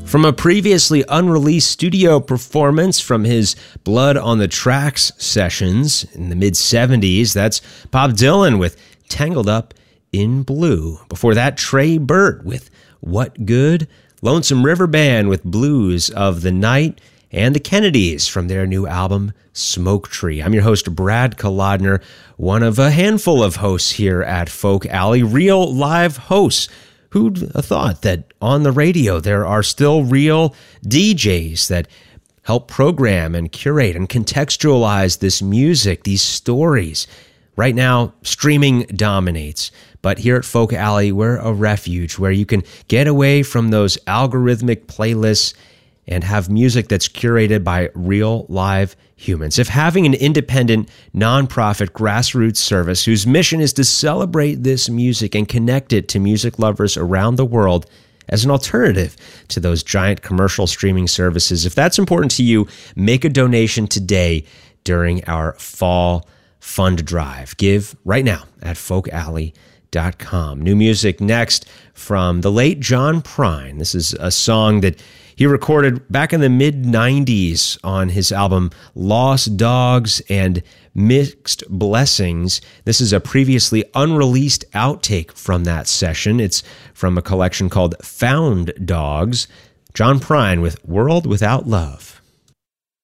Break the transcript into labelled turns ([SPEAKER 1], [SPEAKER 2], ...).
[SPEAKER 1] From a previously unreleased studio performance from his Blood on the Tracks sessions in the mid-'70s, that's Bob Dylan with Tangled Up in Blue. Before that, Trey Burt with What Good? Lonesome River Band with Blues of the Night, and the Kennedys from their new album, Smoke Tree. I'm your host, Brad Kolodner, one of a handful of hosts here at Folk Alley, real live hosts. Who'd have thought that on the radio there are still real DJs that help program and curate and contextualize this music, these stories? Right now, streaming dominates. But here at Folk Alley, we're a refuge where you can get away from those algorithmic playlists and have music that's curated by real live humans. If having an independent, nonprofit grassroots service whose mission is to celebrate this music and connect it to music lovers around the world as an alternative to those giant commercial streaming services, if that's important to you, make a donation today during our fall fund drive. Give right now at folkalley.com. New music next from the late John Prine. This is a song that he recorded back in the mid-'90s on his album Lost Dogs and Mixed Blessings. This is a previously unreleased outtake from that session. It's from a collection called Found Dogs. John Prine with World Without Love.